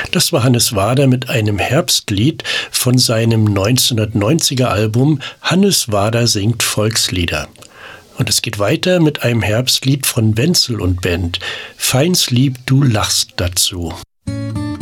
Das war Hannes Wader mit einem Herbstlied von seinem 1990er Album Hannes Wader singt Volkslieder. Und es geht weiter mit einem Herbstlied von Wenzel und Band. Feins Lieb, du lachst dazu.